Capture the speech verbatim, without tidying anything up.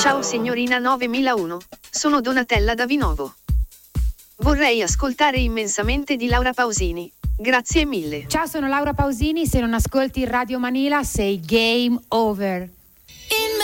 Ciao signorina novemilauno, sono Donatella da Vinovo. Vorrei ascoltare Immensamente di Laura Pausini. Grazie mille. Ciao, sono Laura Pausini, se non ascolti Radio Manila sei game over.